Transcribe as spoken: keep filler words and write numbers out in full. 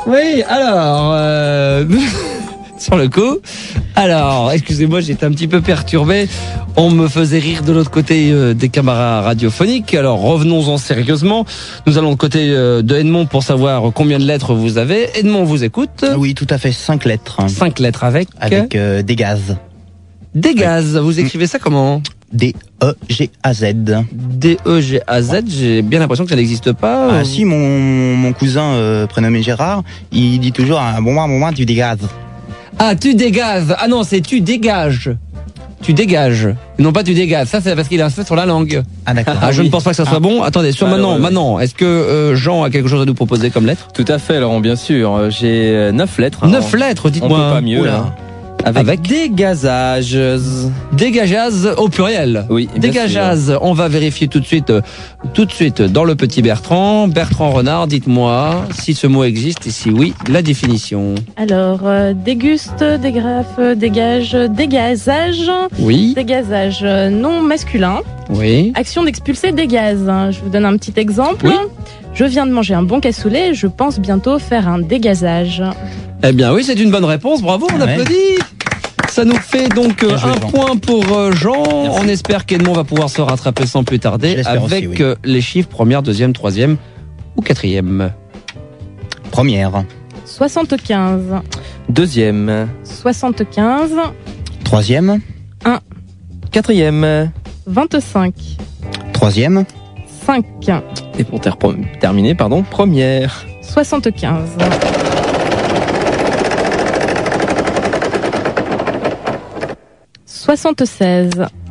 Oui, alors... Euh... sur le coup. Alors, excusez-moi, j'étais un petit peu perturbé. On me faisait rire de l'autre côté euh, des caméras radiophoniques. Alors, revenons-en sérieusement. Nous allons de côté euh, de Edmond pour savoir combien de lettres vous avez. Edmond, on vous écoute. Oui, tout à fait, cinq lettres. Cinq lettres avec... Avec euh, des gaz. Des gaz, vous écrivez ça comment ? D E G A Z. D E G A Z, j'ai bien l'impression que ça n'existe pas. Ah si, mon, mon cousin euh, prénommé Gérard, il dit toujours un bon moment, bon moment, tu dégages. Ah, tu dégages. Ah non, c'est tu dégages. Tu dégages. Non pas tu dégages. Ça, c'est parce qu'il a un fait sur la langue. Ah d'accord. Ah, je oui. ne pense pas que ça soit Ah. bon. Attendez, sur Alors, maintenant, euh, maintenant, est-ce que euh, Jean a quelque chose à nous proposer comme lettre ? Tout à fait, Laurent, bien sûr. J'ai euh, neuf lettres. Neuf lettres, On peut dites-moi. pas mieux, Oula. là. Avec, Avec dégazage. Dégageaz au pluriel. Oui, bien Dégageaz. On va vérifier tout de suite, euh, tout de suite dans le petit Bertrand. Bertrand Renard, dites-moi si ce mot existe et si oui, la définition. Alors, euh, déguste, dégrafe, dégage, dégazage. Oui, Dégazage euh, non masculin. oui. Action d'expulser des gaz. Je vous donne un petit exemple. Oui. Je viens de manger un bon cassoulet, je pense bientôt faire un dégazage. Eh bien oui, c'est une bonne réponse. Bravo, on Ouais. applaudit. Ça nous fait donc euh, Bien joué, un Jean. point pour euh, Jean. Merci. On espère qu'Edmond va pouvoir se rattraper sans plus Je tarder l'espère avec aussi, oui. euh, les chiffres première, deuxième, troisième ou quatrième. Première. soixante-quinze. Deuxième. soixante-quinze. Troisième. Quatrième. vingt-cinq. Troisième. cinq. Et pour ter- terminer, pardon, première. soixante-quinze. soixante-seize.